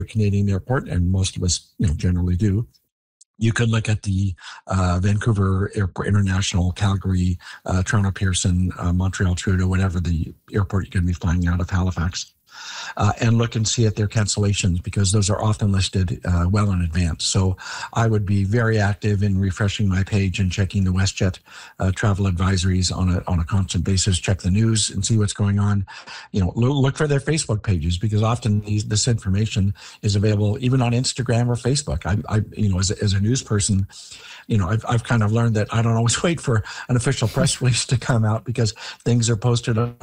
Canadian airport, and most of us, generally do, you could look at the Vancouver Airport International, Calgary, Toronto Pearson, Montreal Trudeau, whatever the airport you're going to be flying out of, Halifax, and look and see at their cancellations, because those are often listed well in advance. So I would be very active in refreshing my page and checking the WestJet travel advisories on a constant basis. Check the news and see what's going on. Look for their Facebook pages, because often this information is available even on Instagram or Facebook. As a news person, I've kind of learned that I don't always wait for an official press release to come out, because things are posted on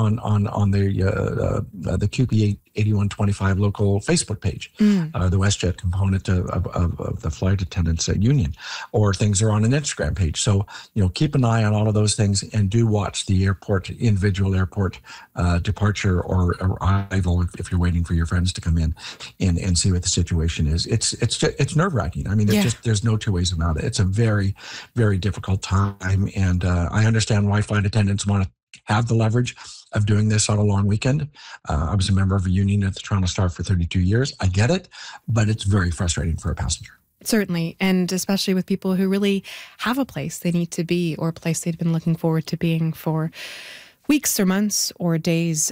the QP 8125 local Facebook page, the WestJet component of the flight attendants union, or things are on an Instagram page. So, keep an eye on all of those things, and do watch the individual airport departure or arrival if you're waiting for your friends to come in, and see what the situation is. It's nerve-wracking. I mean, there's no two ways about it. It's a very, very difficult time, and I understand why flight attendants want to have the leverage of doing this on a long weekend. I was a member of a union at the Toronto Star for 32 years. I get it, but it's very frustrating for a passenger. Certainly, and especially with people who really have a place they need to be, or a place they've been looking forward to being for weeks or months or days.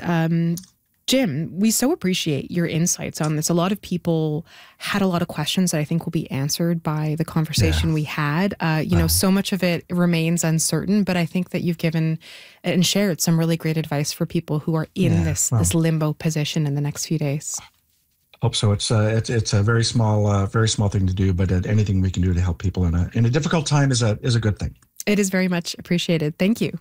Jim, we so appreciate your insights on this. A lot of people had a lot of questions that I think will be answered by the conversation we had. So much of it remains uncertain, but I think that you've given and shared some really great advice for people who are in this limbo position in the next few days. Hope so. It's a very small thing to do, but anything we can do to help people in a difficult time is a good thing. It is very much appreciated. Thank you.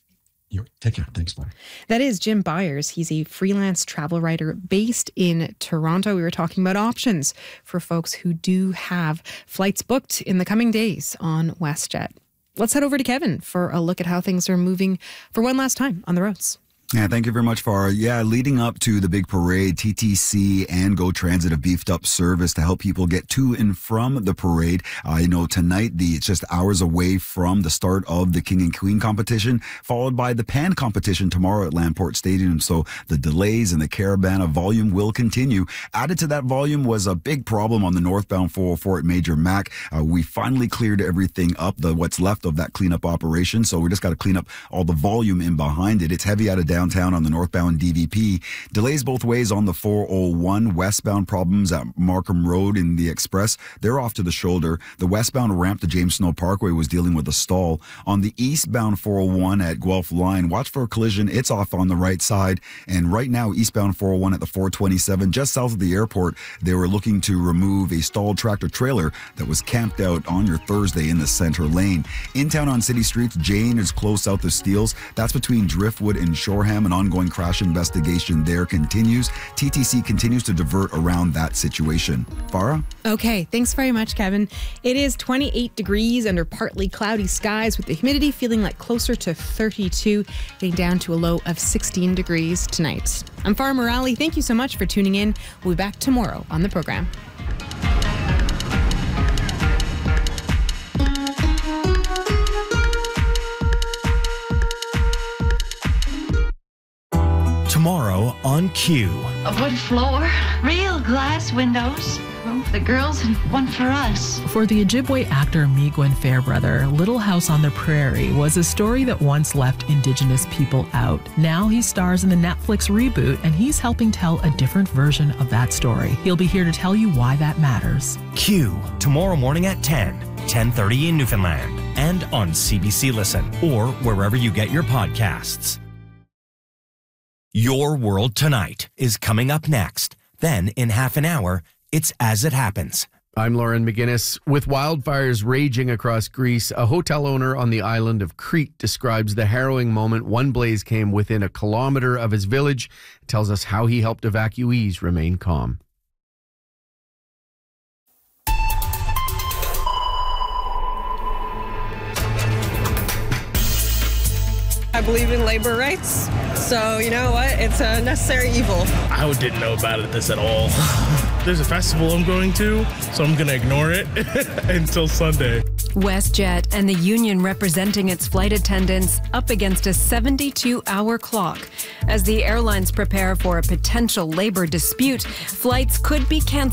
Take care. Thanks, bye. That is Jim Byers. He's a freelance travel writer based in Toronto. We were talking about options for folks who do have flights booked in the coming days on WestJet. Let's head over to Kevin for a look at how things are moving for one last time on the roads. Yeah, thank you very much, Farah. Yeah, leading up to the big parade, TTC and Go Transit have beefed up service to help people get to and from the parade. Tonight, it's just hours away from the start of the King and Queen competition, followed by the Pan competition tomorrow at Landport Stadium. So the delays and the Caravana volume will continue. Added to that volume was a big problem on the northbound 404 at Major Mac. We finally cleared everything up, what's left of that cleanup operation. So we just got to clean up all the volume in behind it. It's heavy out of downtown on the northbound DVP. Delays both ways on the 401. Westbound problems at Markham Road in the Express. They're off to the shoulder. The westbound ramp to James Snow Parkway was dealing with a stall. On the eastbound 401 at Guelph Line, watch for a collision. It's off on the right side. And right now, eastbound 401 at the 427, just south of the airport, they were looking to remove a stalled tractor trailer that was camped out on your Thursday in the center lane. In town on city streets, Jane is close south of Steeles. That's between Driftwood and Shoreham. An ongoing crash investigation there continues. TTC continues to divert around that situation. Farah? Okay, thanks very much, Kevin. It is 28 degrees under partly cloudy skies, with the humidity feeling like closer to 32, getting down to a low of 16 degrees tonight. I'm Farah Morali. Thank you so much for tuning in. We'll be back tomorrow on the program. Tomorrow on Q. A wood floor, real glass windows, room for the girls and one for us. For the Ojibwe actor Migwen Fairbrother, Little House on the Prairie was a story that once left Indigenous people out. Now he stars in the Netflix reboot, and he's helping tell a different version of that story. He'll be here to tell you why that matters. Q, tomorrow morning at 10:30 in Newfoundland, and on CBC Listen, or wherever you get your podcasts. Your World Tonight is coming up next. Then, in half an hour, it's As It Happens. I'm Lauren McGinnis. With wildfires raging across Greece, a hotel owner on the island of Crete describes the harrowing moment one blaze came within a kilometer of his village. It tells us how he helped evacuees remain calm. I believe in labor rights, so you know what? It's a necessary evil. I didn't know about this at all. There's a festival I'm going to, so I'm going to ignore it until Sunday. WestJet and the union representing its flight attendants up against a 72-hour clock. As the airlines prepare for a potential labor dispute, flights could be canceled